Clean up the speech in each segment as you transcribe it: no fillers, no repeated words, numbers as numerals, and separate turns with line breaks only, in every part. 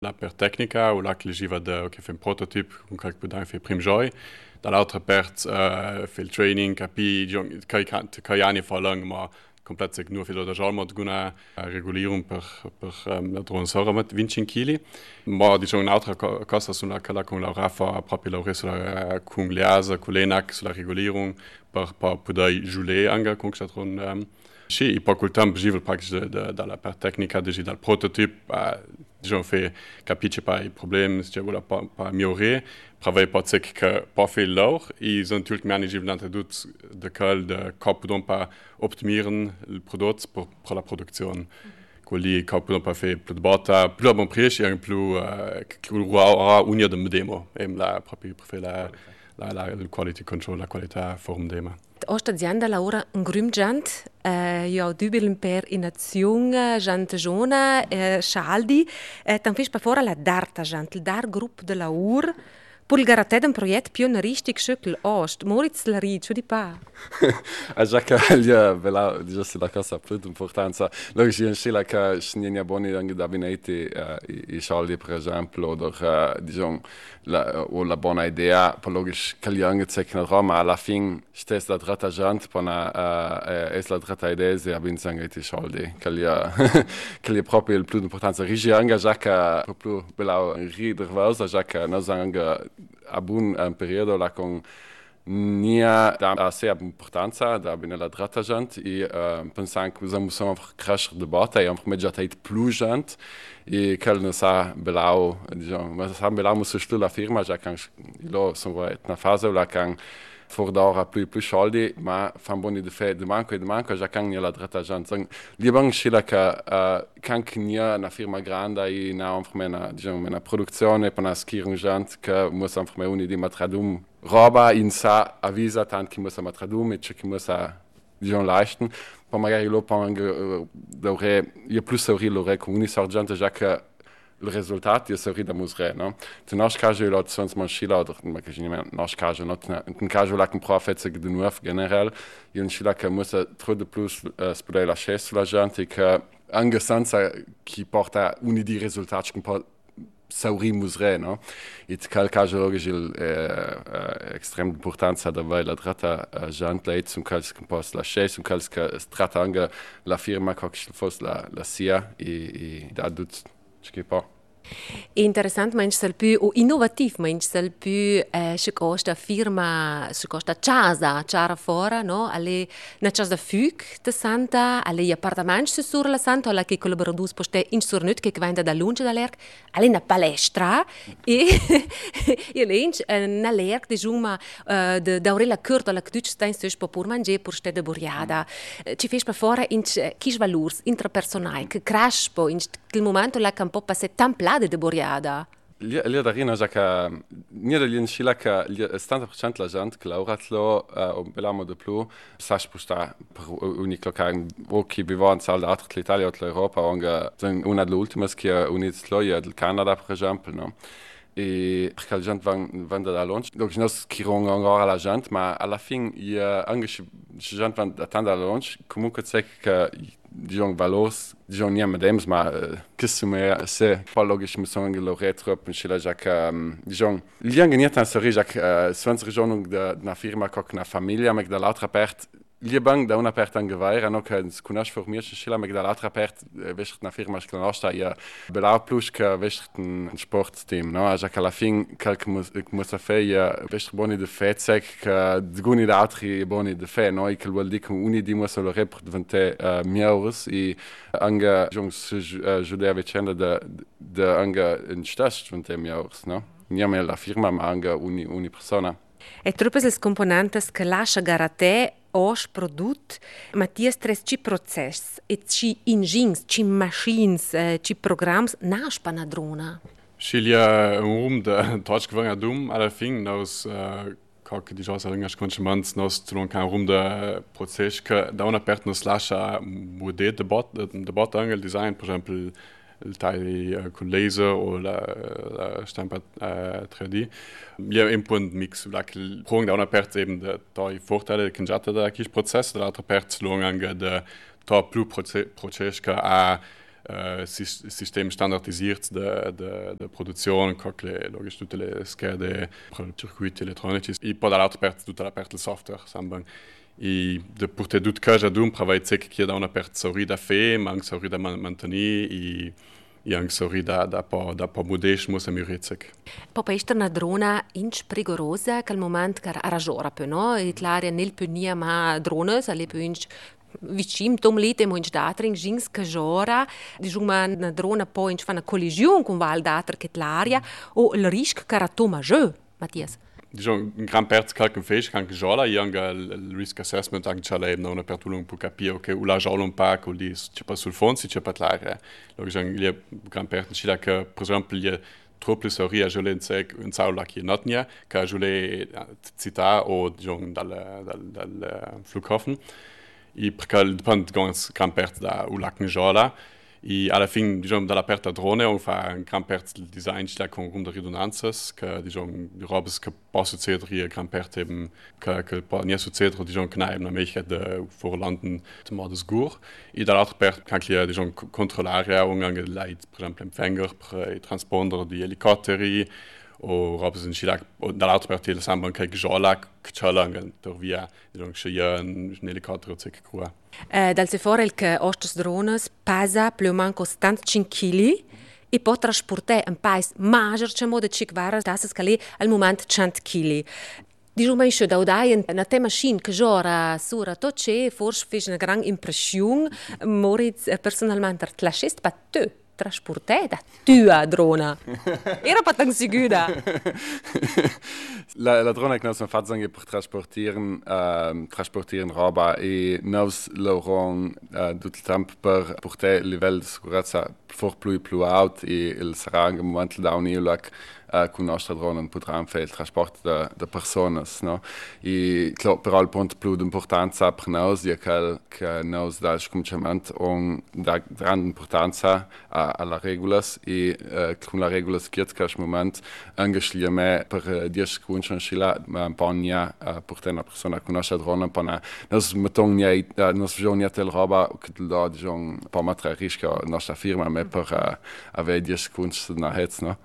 la per tecnica o la che legiva che fa un prototipo con qualche budang fa prim joy. Dall'altra parte fa il training, capi che anni fa lang ma komplett nur für der Jalma guna Regulierung per drone sora mit 20 kg. Ma diciamo un'altra cosa sulla quella con la Rafa proprio lavorare sulla con l'EASA, con l'ENAC sulla regolierung per poter jouer anche con chatron. Sì, poi col tempo givel praktisch dalla per tecnica dal prototype diciamo fe capisce pas i problemi, c'è vuole pas migliorare, pravai pas sec che pas viel lauch, i sind natürlich manager nante dut de cal de cap don pas optimieren il prodotto per la produzione. Quelli cap don pas fe plus bata, plus a bon prix et plus unia de demo, la proprio la quality control, la qualità form demo.
Questa azienda lavora in Grümjant, io dubito per inazione, gente giovane, scialdi, tanto per fare la DARTA, il DAR Group de Laur, per il garantire un progetto pionieristico schöckel ost. Moritz Larry, ciò di pa?
Già che bella, giusto la cosa più importante. Logisch, io non che sono buoni anche da bineti i soldi, per esempio, o diciamo la buona idea, poi logisch che gli anche zeichnano Roma, alla fine stessa la tratta gente, poi è la tratta idea e abbiamo anche i soldi, che gli è proprio il più importante. Rigi anche già che proprio bella ridere, già che noi anche a un periodo là con nia da assez importanza da bine la drata gent e pensam que usamos einfach crasher de bota e einfach mediatate plus gent e cal ne sa belau diciamo ma sa belau musso stu la firma già kan lo sono na fase la kan for d'ora plus soldi ma fan boni de manco già kan la drata gent li bang schila che kan nia na firma grande e na einfach mena diciamo mena produzione per na skirung gent che muss einfach me uni di matradum roba in sa avvisa tant che muss ma tradum e che muss diciamo leisten poi magari lo anche io plus sauri lo con uni sargente già che il risultato è sauri da musre no te nos caso lo sons man schila oder ma che non nos caso not in caso la con profezze de nuovo general io in schila che muss trop de plus spudare la chaise la gente che anche senza chi porta uni di risultati un po' sauri musre, no? E quel caso logisch extrem importanza da vai la tratta gent leit zum quels compost la chaise zum quels che tratta anche la firma che fos la SIA e da dut schipa.
Interessant meinst du più o innovativ meinst du più se costa firma se costa casa c'era fora no alle na casa fuk de santa alle appartamenti sur la santa alla che collaboradus poste in surnut che vende da lunch da lerc alle na palestra e lench na lerc de juma de daurela curta la kdutsch stein stös per manger per ste de boriada ci fes per fora in kis valurs intrapersonal che crash po in quel momento la campo passe templade de boriada.
Lì da rina già che niente gli inscila che il 70% la gente che lauratlo o belamo de più sa sposta per unico che o chi vive in sal d'altro l'Italia o l'Europa anche una delle ultime che unizlo è il Canada per esempio no e perché la gente va da lunch donc noi schirong ancora la gente ma alla fine anche se gente va da lunch comunque c'è che diciamo valos diciamo niente dems ma che se poi logisch mi sono anche lo retro per scila già che diciamo gli anche niente a sorri già che 20 giorni da una firma con una famiglia ma dall'altra parte gli bang da una parte anche vai hanno che conosci formirci scila ma dall'altra parte vesti una firma che nostra ia belau plus che vesti un sport team no già che alla fine qualche muss fare vesti buoni de fetsec che guni da altri buoni de fe no che vuol dire che uni di muss lo representare miaurs e anche jungs giudea vicenda de anche in stas vente miaurs no niame la firma ma anche uni persona
e troppe le componenti che lascia garate os produt Mattias tres ci process e ci engines ci machines ci programs naspa na drona
Scilia de Deutsch gewangen dum alla fin aus che di cosa ringas consumants nos non kan de Prozess che da una per nos lascia modé de bot angel design per esempio il taglio con laser o la stampa 3D. Io un punto mix, il prong da una parte eben i vorteile che già da chi processo, dall'altra parte long anche da più processo che ha sistemi standardisiert de produzione, logisch tutte le schede, circuiti elettronici, e poi dall'altra parte tutta la parte del software, sambang. E de porter tutto cosa ad un pravai sec che da una parte sorri da fe, ma anche sorri da mantenere e anche sorri da po modesmo sa mirizek.
Poi è una drona inch rigorosa che al momento che ha ragione, no? E l'aria nel punia ma drones, alle più inch vicino tom lite mo inch datring jings cajora diciamo una drona poi inch fa una collisione con val d'altra che l'aria o il rischio che ratoma je Mattias.
Diciamo, un gran pezzo calcun fece che anche già e anche il risk assessment anche c'è lei non per tu per capire che la già un po' con lì c'è pas sul fondo c'è pas l'aria lo che il y a un gran pezzo c'è che per esempio il y a troppo storia je l'ai un saula che not nia che je l'ai cita o diciamo dal Flughafen e perché dipende ganz gran pezzo da ulaken già e alla fine, diciamo, dall'aperta drone on fa un gran pezzo del design con rum de redundanzas, che diciamo, di robe che può succedere, gran pezzo che può non succedere, diciamo, che non è una möglichkeit di vorlanden in modo sicuro. E dall'altra parte kan je, diciamo, controllare anche leid, per esempio, empfänger per i transponder di elicotteri, o robe in Chile, dall'altra parte il samband che già che c'è anche per via, diciamo, che un elicottero c'è che qua.
Dal se fora il che ostes drones pesa più o meno 75 kg e può trasportare un paese maggior c'è modo di cicvare da scale al momento 100 kg. Diciamo che da udai una te machine che giora sura to c'è forse fece una gran impressione Moritz personalmente lasciast pa te trasportare da tua drona. Era pas tan sicura.
La drone che noi facciamo anche per trasportare roba e noi lavorano tutto il tempo per portare il livello di sicurezza più alto e il sarà anche un momento da un'illa con la nostra drone potremmo fare il trasporto di persone. No? E però il punto più di importanza per noi è che noi dal cominciamento hanno grande importanza alla regola e con la regola che in questo momento anche per 10 secondi un po' portare una persona con la nostra drone per noi facciamo niente la roba che da un po' mettere a rischio la nostra firma ma per avere 10 secondi na hets no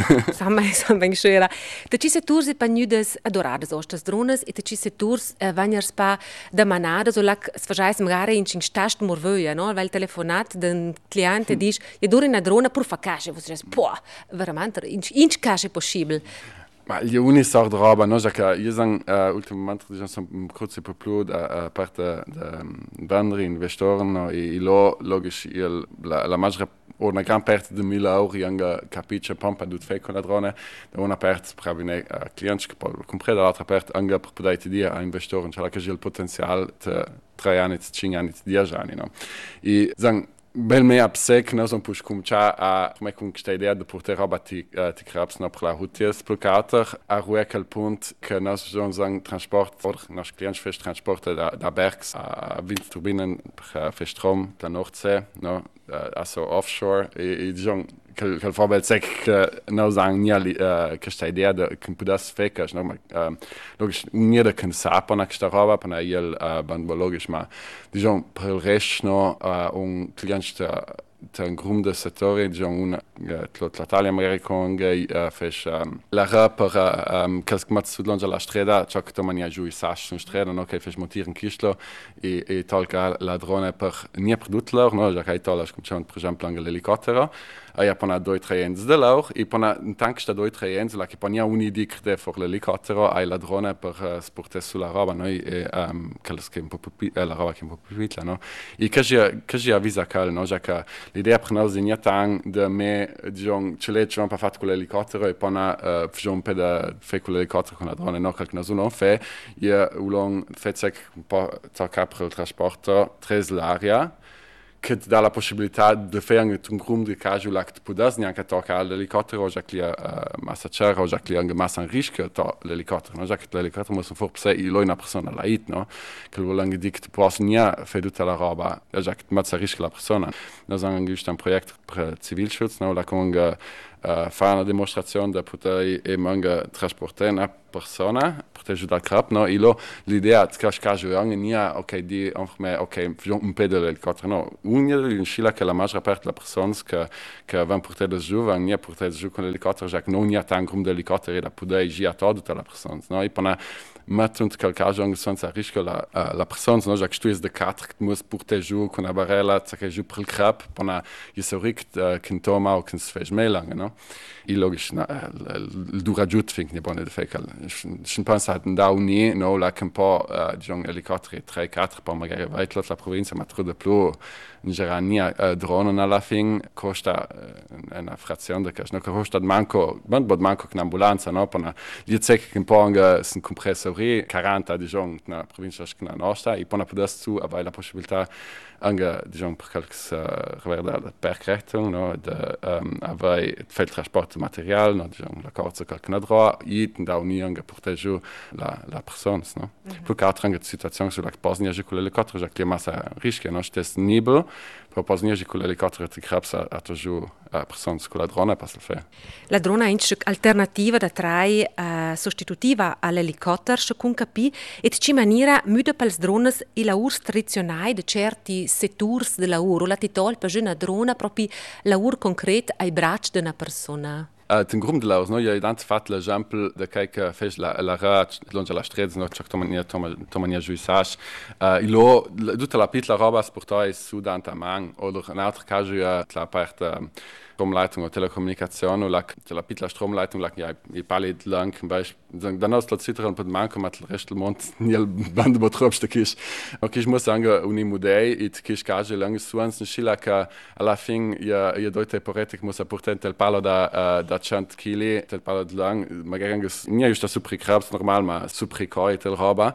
Sam ben schera. Da ci se tours pa nudes adorades ostas drones e da ci se tours vaniers pa da manada so lac sfajais magari in cin stast morvöja no weil telefonat den cliente dice e dore una drona per fa cache vos res poa veramente in cache possibile.
Ma gli uni sort de roba, no, che io san ultimamente diciamo un corso per più da parte da vendere investori no, e lo logisch la maggiore o una gran parte di 1000 euro anche capisce pompa tut fai con la drone da una parte per avere clienti che poi comprare dall'altra parte anche per poter dire a investori cioè che c'è il potenziale 3 anni 5 anni 10 anni no e san bel me absec no son push cominciare a come con questa idea di portare roba ti crabs no per la hutiers placater a quel punto che nos son transport oder nos clients fest transporte da bergs a windturbinen per Strom da Nordsee no also offshore e diciamo che il Vorbild sec che no sagen nie questa idea de che podas fecas no logisch nie de kan sapana questa roba per il band logisch ma diciamo per il resto no un cliente un gruppo di settori, diciamo, l'Italia magari con la rapper che smatz sudlongia la strada, ciò che domani giù i sasci in strada, no, che fece montare in kistlo e tolga la drone per nie produtler, no, già che tolga, come per esempio anche l'elicottero, e poi 2-3 ends de lor, e poi un tank sta 2-3 ends, la che poi un'idea per l'elicottero e la drone per sportare sulla roba, no, e che un po' più la roba che un po' più piccola, no, e che ci avvisa che, no, già che l'idea per noi è niente di me, diciamo, ce l'ho pas fatto con l'elicottero e poi facciamo un po' di fare con l'elicottero con la drone, no, che noi non fa, io ho fatto un po' per il trasporto tra l'aria, che dà la possibilità di fare un gruppo di casi che podes neanche toccare l'elicottero, già che massa c'era, già che anche massa in rischio l'elicottero, no? Già che l'elicottero muso forse una persona la hit, no? Che vuol anche dire che tu puoi non fare tutta la roba, già che massa rischio la persona. Noi abbiamo anche un progetto per Zivilschutz, no? La con fare una dimostrazione da poter anche trasportare una persona, poter aiutare il crap, no? E l'idea che anche non è, ok, di ok, un pedo l'elicottero, no. Una delle scilla che la maggior parte delle persone che vanno portare giù, vanno portare giù con l'elicottero, già che non è tanto come l'elicottero da poter girare tutta la persona, no? E poi met in quel caso anche senza rischio la persona, no? Già che tu sei da 4 che musi portare giù con una barella, che giù per il crap, poi je so richt che toma o che si fa mehr lange, no? I logisch il dura giut fin ne bonne de fecal. Ich pense hat da uni no la un po diciamo elicotteri 3-4 per magari weitler la provincia ma tro de plo in gerania dronen alla fin costa una frazione che no costa manco manco un'ambulanza no per gli zec che un po anche un compressori 40 diciamo na provincia che nostra e poi podes tu avere la possibilità anche diciamo per qualche riguarda la percrettung no avere il trasporto materiale no diciamo la corsa qualche nadro e da uni anche portare giù la persona no più che altro anche situazione sulla posnia con l'elicottero già che è massa rischio no stes nibel per posnia con l'elicottero ti crapsa a giù a persona con la drona passa fe
la drona è un'alternativa da trai sostitutiva all'elicottero con capi e ci maniera müde pels drones e lavori tradizionali di certi settori del lavoro la titol per una drona proprio lavoro concreto ai bracci di una persona.
Den Grund delaus no ja dann fat l'exemple de quelque fech la rat longe la strez no chaque tomania juissage ilo tutta la pitla robas portai su danta man oder un altro caso la parte Stromleitung oder Telekommunikation und la pitla Stromleitung lag ja i palit lang Beispiel dann aus la citron per manco mat il resto del mont nel band botrobste kish okay ich muss sagen uni modei it kish caso lang suans schila ka alla fin ja doite poretic muss portare tel palo da 100 kg tel palo lang magari anche nie ist das super krabs normal ma super coi tel roba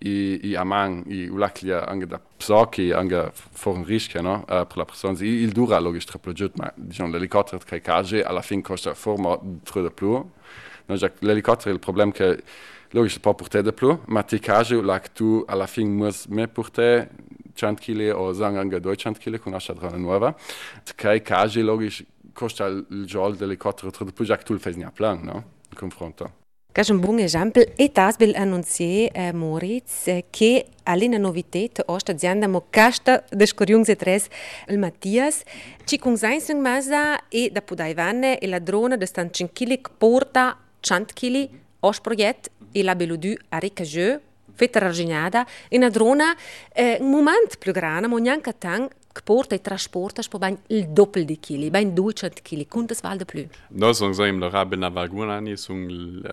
i amang i ulaklia anche da psoki anche for un rischio no per la persona il dura logisch triplogiut ma diciamo l'elicottero che cage alla fin costa forma trop de plus no l'elicottero il problema che logisch pas porter de plus ma ti cage la tu alla fin mus me porter 100 kg o sagen anche 200 kg con una drona nuova che cage logisch costa il gol dell'elicottero trop de plus già che tu il fai in plan no in confronto.
Questo è un buon esempio e tasbel annunciare Moritz che all'ina novità osta azienda mo casta de scoriungs tres il Mattias ci consensing masa e da podai vanne e la drona de stan 5 kg porta 100 kg os proget e la beludu a ricageu fetta raginada e una drona un moment più grande mo neanche tang che porta e trasporta per ben il doppio di chili, ben 200 kg. Quantas val de più?
Noi sono in Rabel na Valgunani, sono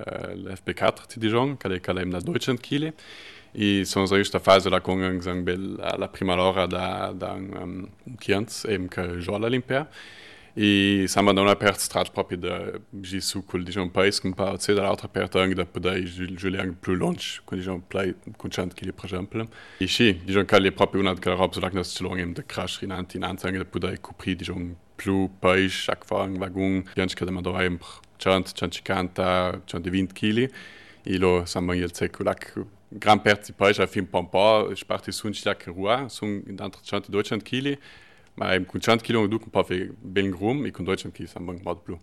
l'FP4 ti dicono, che è na 200 kg. E sono giusto a fase la con la prima ora da un chianz, che gioca all'impero. E siamo da una strada proprio da su quel diciamo paese un po' dall'altra parte anche da poter giocare anche più lunch con diciamo play con 100 kg per esempio e sì diciamo che è proprio una delle robe che ci sono in crash in anche da poter coprire diciamo più paese a fare un wagon piano che da dove 100 150 120 kg e lo siamo il secco la gran parte paese a fin po' sparti su un cilac rua sono in altri 100 200 kg ma con 100 kg un po' ben grum e con 200 kg siamo un po' più.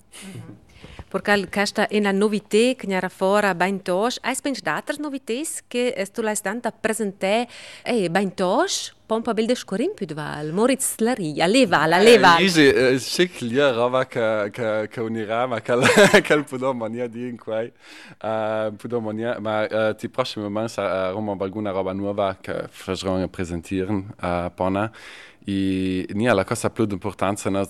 Perché questa è una novità che era fuori ben tosh. Hai pensato ad altre novità che tu l'hai stata a presentare ben tosh? Pompa bel de scorin più di val. Moritz Slari, alla leva.
Easy, schick lia roba che unirà ma che può mania di in quei. Può mania, ma ti prossimi momenti sarà alguna roba nuova che faremo presentare a Pona. E nie la cosa più importante no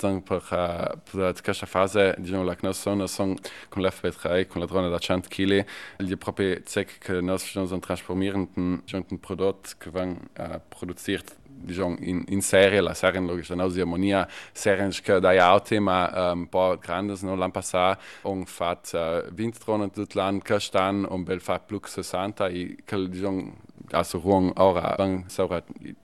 per questa fase diciamo la che noi sono con l'FP3 con la drona da 100 kg gli proprio zec che noi facciamo trasformare un prodotto che viene produziert diciamo in serie la serie logica no monia serien che dai auto ma un po' grandes no l'anno passato on fat 20 dronen tutto l'anno che stanno un bel fat plus 60 e che diciamo also ruang ora saura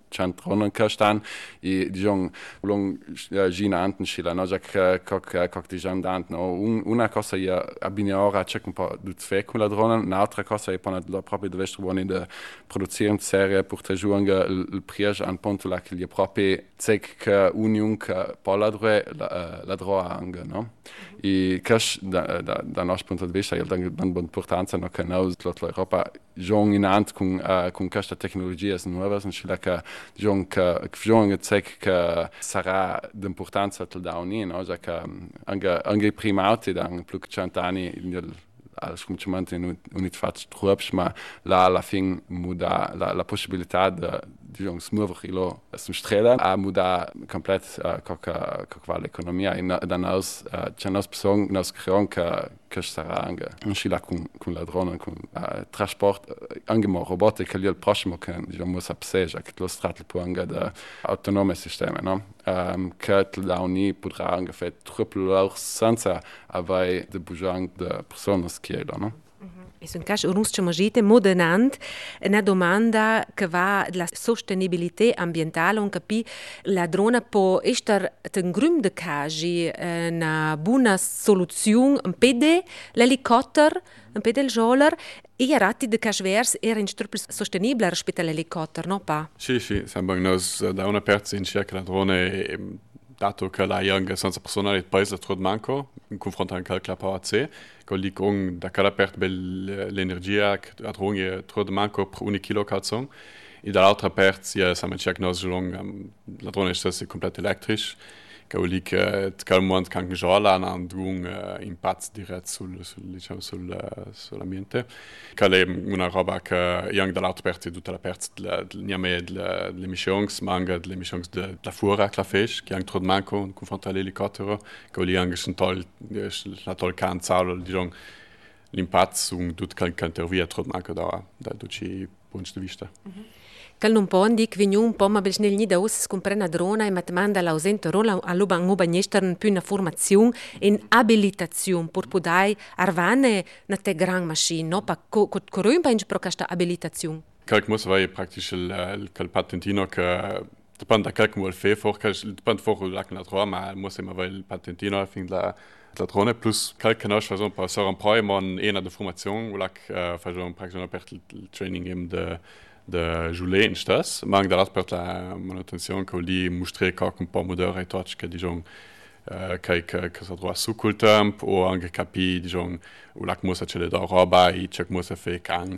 dronen che stan e diciamo long gina anten scila no già che di giandant no una cosa io abbinare c'è un po' di fe con la drone un'altra cosa è proprio dove buoni da produzione serie per te giungere il priage an punto là che gli proprio c'è che union che poladre la droga anche no e cash da nostro punto di vista io dan importanza no che noi l'Europa giong in ant con questa tecnologia nuova in scila che giong c'è che sarà d'importanza til da ogni no già che anche i primati da più di 100 anni als cominciamento unit fatto trups ma la fin muda la possibilità di smuoverlo sul strada a muda complet qua l'economia in da nos c'è nos person nos creon che sarà anche un scila con la drone con trasport anche mo robotica lì il prossimo che diciamo sapseja che lo strato può anche da autonome sistemi no che da ogni potrà anche fare triple senza avere de bujang de persone schielo no.
E in caso rusce magite modernant una domanda che va della sostenibilità ambientale on capi la drona può essere un grum de casi una buona soluzione un pede l'elicotter un pede il roller e ratti de casvers era in più sostenibile rispetto all'elicotter no pa
Sì, sembra nos da una perza in cerca la drone dato che la young senza persona il paese tro manco in confronto anche al KPAC con lì con da cada pert l'energia che la drone tro manco per un kilo calzon e dall'altra perza ja siamo cerca nos la drone è completamente elettrisch che lì che al momento kan jola an un impact direct sull'ambiente che è una roba che young dall'altra perza tutta la perza niame le emissions ma anche le emissions della fuora clafesh che anche tro manco in confronto all'elicottero che lì anche la tol canzalo diciamo l'impact su tutto che via tro manco da tutti punti di vista.
Cal non po dic vignu un po ma bel schnell ni da os comprena drona e matmanda l'ausente rola a loba ngoba nestern più una formazione in abilitazione per podai arvane na te gran machine no pa corrumpa in pro questa abilitazione.
Calc muss vai praktisch il patentino che depende da calc vuol fe for depende for la droga ma muss immer weil il patentino fin la drone plus calc no fa un po so un po mon ena de formazione la fa un praktisch per il training im de Joulet in stas, ma anche dall'altra per la manutenzione che lì mostra che un po' moderno e touch che diciamo che sa trova su col tempo o anche capi diciamo la cosa c'è da roba e c'è cosa fare can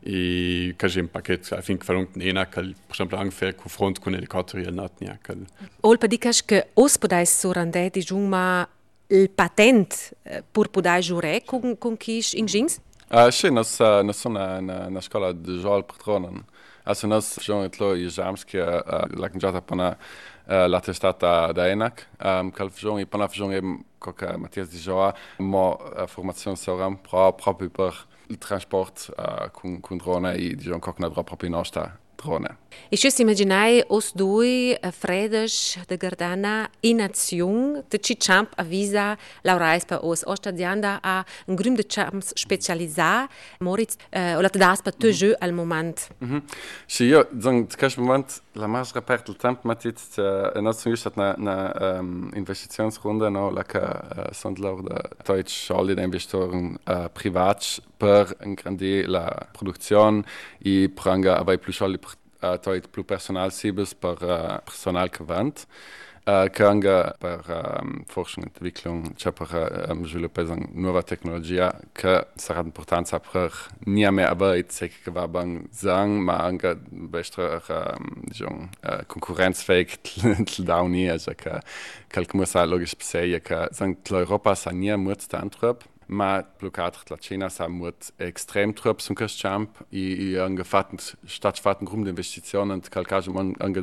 e che c'è un pacchetto a fin che fa una che per esempio anche fare confronto con elicotteri e not nia che
Olpa dicas che os podai sorande diciamo ma il patent per podai giure con chi in jeans?
Sì, noi siamo una scuola di gioco per dronen. Also nos schon etlo i jamski la kanjata pana la testata da Enac cal fjon i pana fjon eben coca Mathias di Joa mo formazione soram proprio per il transport con drone e di coca na proprio nostra drone.
E se si immaginai os due fredes de Gardana in azione de Cichamp avvisa laurais per os ostadianda a un grum de champs specializar Moritz o la das per te jeu al moment.
Sì, io in questo momento la mas reperto il tempo matit non sono giusto na investitionsrunde no la che sono loro da Deutsch solid investoren privat per ingrandire la produzione e pranga avai più soldi per più personal sibes per personal gewandt che anche per Forschung und Entwicklung c'è per sviluppare una nuova tecnologia che sarà importante per non mehr avere che va bang sang ma anche besser diciamo konkurrenzfähig da uni also che muss logisch sagen che l'Europa sa nie mut tantrop ma bloccato la Cina sa mut extrem trop zum Champ e angefatten stattfatten grum investizioni und calcage anche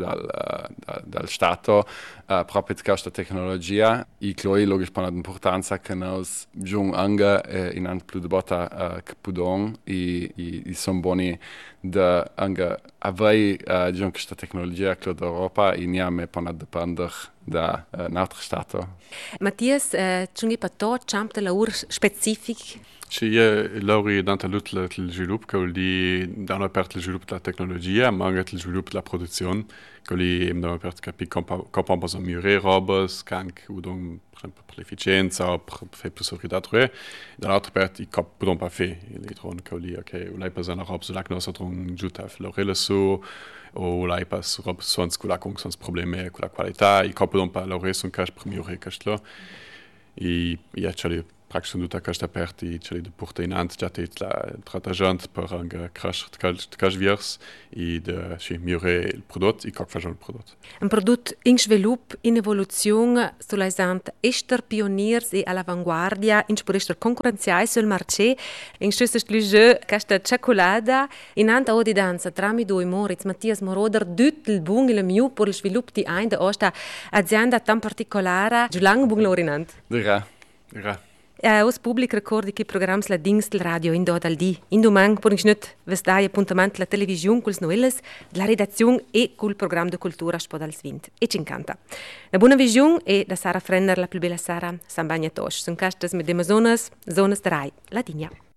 dal stato proprio questa tecnologia e cloi logisch per l'importanza che nos jung anche in an più de botta pudon e son boni da anche avrai diciamo questa tecnologia che l'Europa e niame per depender da un altro stato.
Mattias, c'è per to champ de laur specific?
Sì, Lauri danta l'utile il sviluppo che vuol dire da una parte il sviluppo della tecnologia ma anche il sviluppo della produzione Coli da per capire come possono migliorare robe, anche per l'efficienza, per più sicurezza. Dall'altra parte, i capi non pa fe, li trovano coli, ok, lei passa una roba sulla nostra tron giusta a florire su, o lei passa roba sonst con problemi con la qualità, i capi non pa lavorare su un cash per migliorare questo. E c'è praktisch tutta questa aperti, c'è di portare in ante già la trattagente per anche crash virs e di migliorare il prodotto e come facciamo il prodotto.
Un prodotto in sviluppo, in evoluzione, sull'esante ester pioniers e all'avanguardia, in spurester concorrenziale sul marché, in stesso stile questa cioccolata, in ante odi danza tramite Moritz Mattias Moroder, tutto il buon e il mio per il sviluppo di una questa azienda tan particolare, giù lang buon l'orinante.
Dira.
Aus pubblic recordi che programmi la dings del radio in dot al di. In domani per nicht vestai appuntamento la televisione culs noelles, la redazione e col programma di cultura Spodal Svint. E ci incanta. La buona visione è da Sara Frenner, la più bella Sara, Sambagna Tosh. Sono castas med zonas de Rai, la Digna.